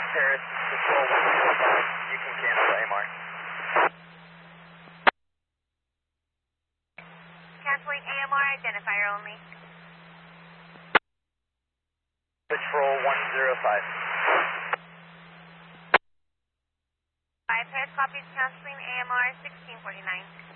Paris, Patrol 105. You can cancel AMR. Canceling AMR, identifier only. Patrol 105. 5 Paris copies canceling AMR 1649.